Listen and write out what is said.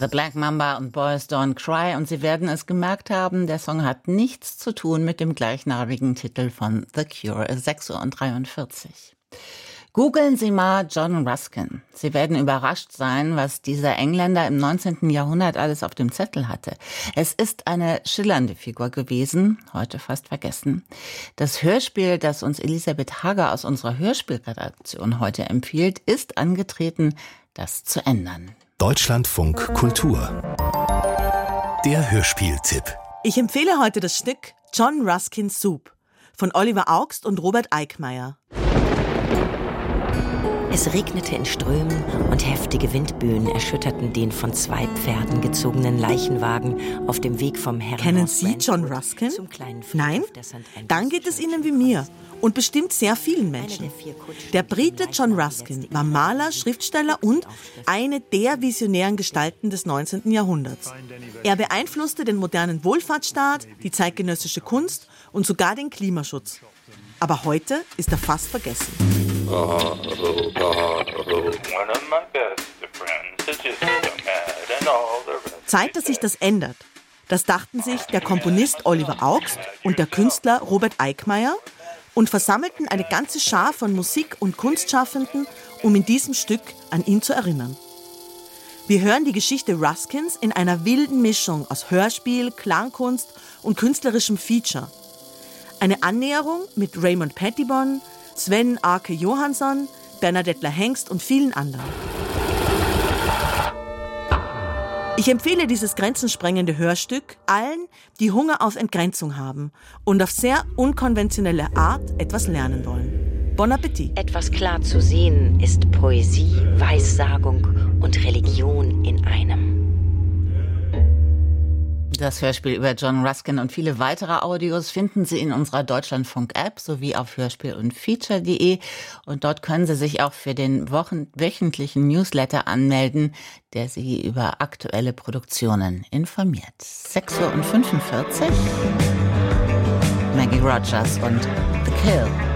The Black Mamba und Boys Don't Cry, und Sie werden es gemerkt haben, der Song hat nichts zu tun mit dem gleichnamigen Titel von The Cure, 6:43 Uhr. Googeln Sie mal John Ruskin. Sie werden überrascht sein, was dieser Engländer im 19. Jahrhundert alles auf dem Zettel hatte. Es ist eine schillernde Figur gewesen, heute fast vergessen. Das Hörspiel, das uns Elisabeth Hager aus unserer Hörspielredaktion heute empfiehlt, ist angetreten, das zu ändern. Deutschlandfunk Kultur. Der Hörspieltipp. Ich empfehle heute das Stück John Ruskins Soup von Oliver Augst und Robert Eickmeyer. Es regnete in Strömen und heftige Windböen erschütterten den von 2 Pferden gezogenen Leichenwagen auf dem Weg vom Herrenhaus. Kennen Sie John Ruskin? Nein? Dann geht es Ihnen wie mir und bestimmt sehr vielen Menschen. Der Brite John Ruskin war Maler, Schriftsteller und eine der visionären Gestalten des 19. Jahrhunderts. Er beeinflusste den modernen Wohlfahrtsstaat, die zeitgenössische Kunst und sogar den Klimaschutz. Aber heute ist er fast vergessen. Zeit, dass sich das ändert. Das dachten sich der Komponist Oliver Augst und der Künstler Robert Eickmeyer und versammelten eine ganze Schar von Musik- und Kunstschaffenden, um in diesem Stück an ihn zu erinnern. Wir hören die Geschichte Ruskins in einer wilden Mischung aus Hörspiel, Klangkunst und künstlerischem Feature. Eine Annäherung mit Raymond Pettibon, Sven Ake Johansson, Bernadette Hengst und vielen anderen. Ich empfehle dieses grenzensprengende Hörstück allen, die Hunger auf Entgrenzung haben und auf sehr unkonventionelle Art etwas lernen wollen. Bon Appetit! Etwas klar zu sehen ist Poesie, Weissagung und Religion in einem. Das Hörspiel über John Ruskin und viele weitere Audios finden Sie in unserer Deutschlandfunk-App sowie auf hörspiel- und feature.de. Und dort können Sie sich auch für den wöchentlichen Newsletter anmelden, der Sie über aktuelle Produktionen informiert. 6:45 Uhr. Maggie Rogers und The Kill.